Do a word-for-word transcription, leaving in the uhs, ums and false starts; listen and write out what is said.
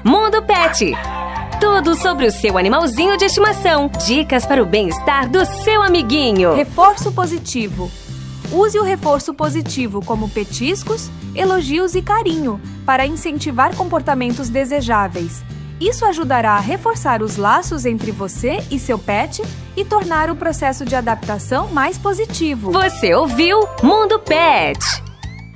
Mundo Pet. Tudo sobre o seu animalzinho de estimação. Dicas para o bem-estar do seu amiguinho. Reforço positivo. Use o reforço positivo como petiscos, elogios e carinho para incentivar comportamentos desejáveis. Isso ajudará a reforçar os laços entre você e seu pet e tornar o processo de adaptação mais positivo. Você ouviu Mundo Pet.